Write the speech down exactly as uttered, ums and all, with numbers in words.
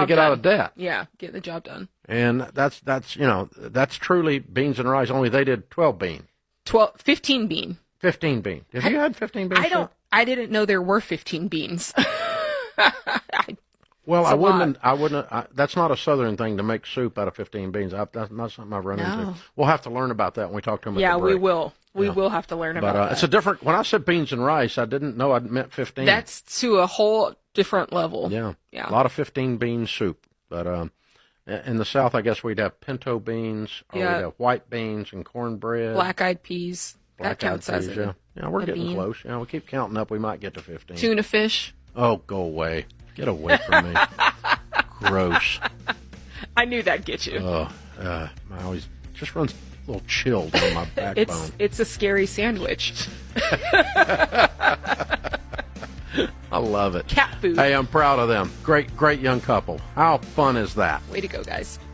to get done. out of debt. Yeah, get the job done. And that's, that's you know, that's truly beans and rice, only they did twelve bean. twelve, fifteen bean. fifteen bean. Have you had fifteen bean I don't, soup? I didn't know there were fifteen beans. I, Well, I wouldn't, lot. I wouldn't, I, that's not a Southern thing to make soup out of fifteen beans. I, that's not something I've run No. into. We'll have to learn about that when we talk to them yeah, at the we break. will. We Yeah. will have to learn But about uh, that. it's a different, when I said beans and rice, I didn't know I meant fifteen. That's to a whole different level. Yeah. Yeah. A lot of fifteen bean soup. But um, in the South, I guess we'd have pinto beans, or Yeah. we'd have white beans and cornbread. Black-eyed peas. Black that counts as peas, a, yeah. Yeah, we're a getting bean. close. Yeah, we keep counting up. We might get to fifteen. Tuna fish. Oh, go away. Get away from me. Gross. I knew that'd get you. Oh, uh, I always just runs a little chill down my backbone. It's it's a scary sandwich. I love it. Cat food. Hey, I'm proud of them. Great, great young couple. How fun is that? Way to go, guys.